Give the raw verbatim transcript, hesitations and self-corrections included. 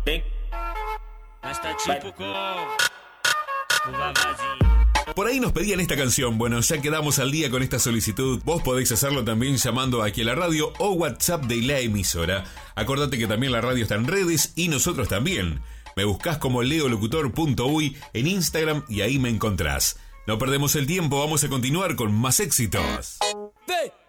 Por ahí nos pedían esta canción. Bueno, ya quedamos al día con esta solicitud. Vos podéis hacerlo también llamando aquí a la radio o WhatsApp de la emisora. Acordate que también la radio está en redes y nosotros también. Me buscás como leolocutor punto uy en Instagram y ahí me encontrás. No perdemos el tiempo, vamos a continuar con más éxitos. Hey.